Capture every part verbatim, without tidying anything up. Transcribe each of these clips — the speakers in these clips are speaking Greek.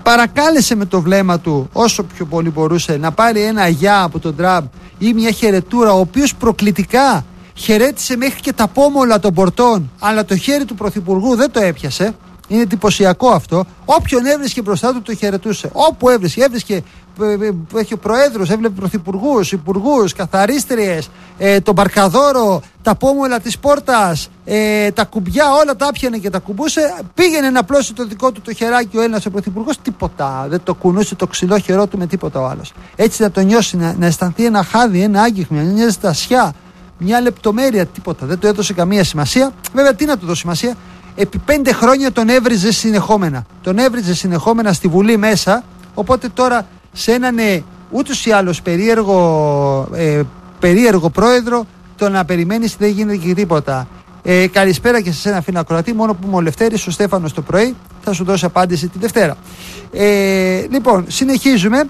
παρακάλεσε με το βλέμμα του όσο πιο πολύ μπορούσε να πάρει ένα γεια από τον Τραμπ ή μια χαιρετούρα, ο οποίος προκλητικά χαιρέτησε μέχρι και τα πόμολα των πορτών, αλλά το χέρι του πρωθυπουργού δεν το έπιασε. Είναι εντυπωσιακό αυτό. Όποιον έβρισκε μπροστά του το χαιρετούσε. Όπου έβρισκε, έβρισκε έχει ο προέδρος, έβλεπε πρωθυπουργούς, υπουργούς, καθαρίστριες, ε, τον μπαρκαδόρο, τα πόμολα της πόρτας, ε, τα κουμπιά, όλα τα άπιανε και τα κουμπούσε. Πήγαινε να πλώσει το δικό του το χεράκι ο Έλληνας ο πρωθυπουργός, τίποτα. Δεν το κουνούσε το ξυλό χερό του με τίποτα ο άλλος. Έτσι να το νιώσει, να, να αισθανθεί ένα χάδι, ένα άγγιγμα, μια ζεστασιά, μια λεπτομέρεια, τίποτα. Δεν το έδωσε καμία σημασία. Βέβαια, τι να του δώσει σημασία. Επί πέντε χρόνια τον έβριζε συνεχόμενα. Τον έβριζε συνεχόμενα στη Βουλή μέσα. Οπότε τώρα σε έναν ε, ούτως ή άλλως περίεργο, ε, περίεργο πρόεδρο, το να περιμένεις δεν γίνεται και τίποτα. Ε, καλησπέρα και σε ένα φίλο ακροατή. Μόνο που είμαι ο Λευτέρης, ο Στέφανος το πρωί, θα σου δώσει απάντηση τη Δευτέρα. Ε, λοιπόν, συνεχίζουμε.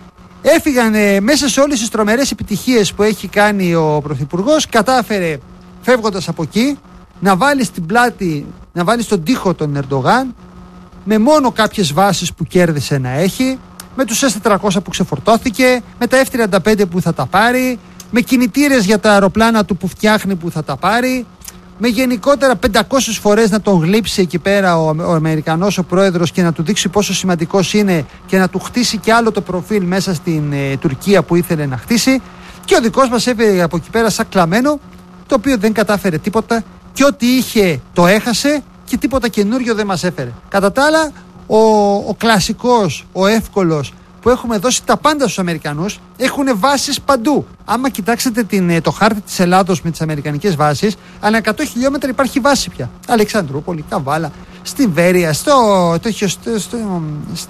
Έφυγαν ε, μέσα σε όλες τις τρομερές επιτυχίες που έχει κάνει ο Πρωθυπουργός, κατάφερε φεύγοντας από εκεί να βάλει στην πλάτη, να βάλει στον τοίχο τον Ερντογάν, με μόνο κάποιες βάσεις που κέρδισε να έχει, με τους ες τετρακόσια που ξεφορτώθηκε, με τα εφ τριάντα πέντε που θα τα πάρει, με κινητήρες για τα αεροπλάνα του που φτιάχνει που θα τα πάρει, με γενικότερα πεντακόσιες φορές να τον γλύψει εκεί πέρα ο, ο Αμερικανός ο πρόεδρος και να του δείξει πόσο σημαντικός είναι και να του χτίσει και άλλο το προφίλ μέσα στην ε, Τουρκία που ήθελε να χτίσει, και ο δικός μας έφερε από εκεί πέρα σαν κλαμμένο, το οποίο δεν κατάφερε τίποτα και ό,τι είχε το έχασε και τίποτα καινούριο δεν μας έφερε. Κατά τα άλλα, ο, ο κλασικός, ο εύκολος που έχουμε δώσει τα πάντα στους Αμερικανούς, έχουν βάσεις παντού. Άμα κοιτάξετε την, το χάρτη της Ελλάδος με τις αμερικανικές βάσεις, ανά εκατό χιλιόμετρα υπάρχει βάση πια. Αλεξανδρούπολη, Καβάλα, στη Βέρεια, στο, το, στο, στο, στο,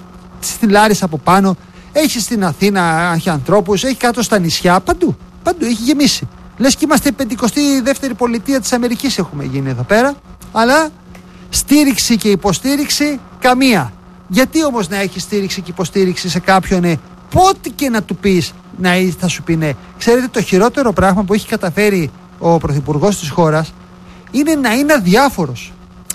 στη Λάρισα από πάνω, έχει στην Αθήνα, έχει ανθρώπους, έχει κάτω στα νησιά, παντού. Παντού έχει γεμίσει. Λες και είμαστε η πενηκοστή δεύτερη πολιτεία της Αμερικής έχουμε γίνει εδώ πέρα, αλλά στήριξη και υποστήριξη καμία. Γιατί όμως να έχει στήριξη και υποστήριξη σε κάποιον, ναι, πότε και να του πεις να θα σου πει ναι. Ξέρετε, το χειρότερο πράγμα που έχει καταφέρει ο πρωθυπουργός της χώρας είναι να είναι αδιάφορος.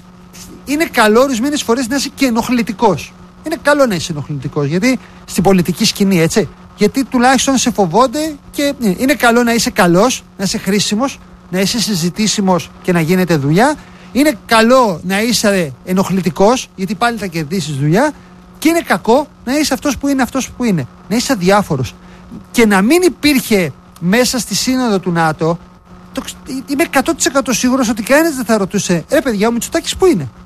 Είναι καλό ορισμένες φορές να είσαι και ενοχλητικός. Είναι καλό να είσαι ενοχλητικός, γιατί στην πολιτική σκηνή, έτσι. Γιατί τουλάχιστον σε φοβόνται και είναι καλό να είσαι καλός, να είσαι χρήσιμος, να είσαι συζητήσιμος και να γίνεται δουλειά. Είναι καλό να είσαι ενοχλητικός, γιατί πάλι θα κερδίσεις δουλειά. Και είναι κακό να είσαι αυτός που είναι αυτός που είναι. Να είσαι αδιάφορος. Και να μην υπήρχε μέσα στη σύνοδο του ΝΑΤΟ, το, είμαι εκατό τοις εκατό σίγουρος ότι κανένας δεν θα ρωτούσε, ρε παιδιά, ο Μητσοτάκης που είναι.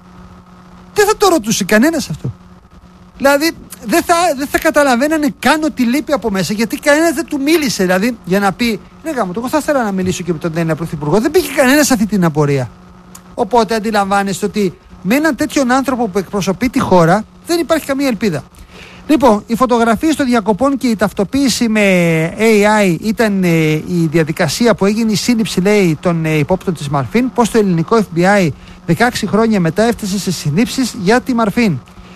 Δεν θα το ρωτούσε κανένας αυτό. Δηλαδή δεν θα, δεν θα καταλαβαίνανε καν ότι λείπει από μέσα, γιατί κανένας δεν του μίλησε. Δηλαδή για να πει, ρε γάμο, εγώ θα ήθελα να μιλήσω και με τον Έλληνα Πρωθυπουργό. Δεν πήγε κανένας σε αυτή την απορία. Οπότε αντιλαμβάνεστε ότι με έναν τέτοιον άνθρωπο που εκπροσωπεί τη χώρα δεν υπάρχει καμία ελπίδα. Λοιπόν, οι φωτογραφίες των διακοπών και η ταυτοποίηση με έι άι ήταν ε, η διαδικασία που έγινε η σύλληψη, λέει, των ε, υπόπτων της Μαρφίν. Πώς το ελληνικό εφ μπι άι δεκαέξι χρόνια μετά έφτασε σε συλλήψεις για τη Μαρφίν.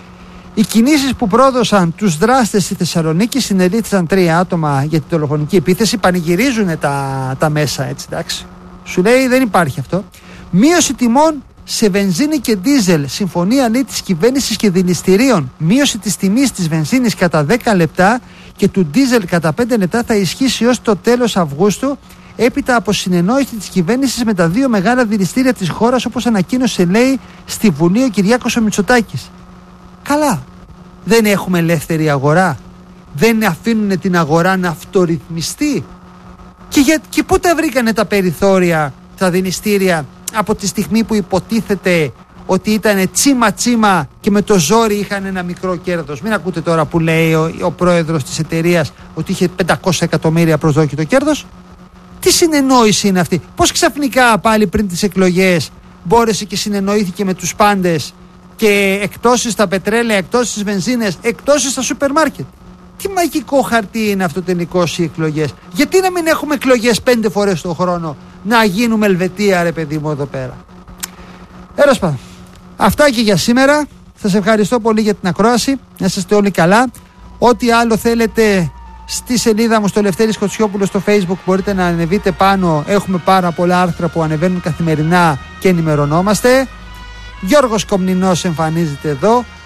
Οι κινήσεις που πρόδωσαν τους δράστες στη Θεσσαλονίκη, συνελήφθησαν τρία άτομα για την δολοφονική επίθεση. Πανηγυρίζουν τα, τα μέσα, έτσι, εντάξει. Σου λέει δεν υπάρχει αυτό. Μείωση τιμών σε βενζίνη και ντίζελ. Συμφωνία, λέει, της κυβέρνησης και δηληστηρίων. Μείωση της τιμής της βενζίνης κατά δέκα λεπτά και του ντίζελ κατά πέντε λεπτά θα ισχύσει ως το τέλος Αυγούστου, έπειτα από συνεννόηση της κυβέρνησης με τα δύο μεγάλα δηληστήρια της χώρας, όπως ανακοίνωσε, λέει, στη Βουλή ο Κυριάκος ο Μητσοτάκης. Καλά. Δεν έχουμε ελεύθερη αγορά. Δεν αφήνουν την αγορά να αυτορυθμιστεί. Και, για, και πού τα βρήκανε τα περιθώρια, τα δηληστήρια, από τη στιγμή που υποτίθεται ότι ήταν τσίμα τσίμα και με το ζόρι είχαν ένα μικρό κέρδος. Μην ακούτε τώρα που λέει ο, ο πρόεδρος της εταιρείας ότι είχε πεντακόσια εκατομμύρια προσδόκητο κέρδος. Τι συνεννόηση είναι αυτή? Πώς ξαφνικά πάλι πριν τις εκλογές μπόρεσε και συνεννοήθηκε με τους πάντες και εκτόσεις στα πετρέλαια, εκτόσεις στις βενζίνες, εκτόσεις στα σούπερ μάρκετ? Τι μαγικό χαρτί είναι αυτό τελικώς οι εκλογές? Γιατί να μην έχουμε εκλογές πέντε φορές το χρόνο, να γίνουμε Ελβετία, ρε παιδί μου, εδώ πέρα? Έρος πάντων, αυτά και για σήμερα. Σας ευχαριστώ πολύ για την ακρόαση. Να είστε όλοι καλά. Ό,τι άλλο θέλετε στη σελίδα μου στο Λευτέρης Κοτσιόπουλος στο Facebook μπορείτε να ανεβείτε πάνω. Έχουμε πάρα πολλά άρθρα που ανεβαίνουν καθημερινά και ενημερωνόμαστε. Γιώργος Κομνηνός εμφανίζεται εδώ.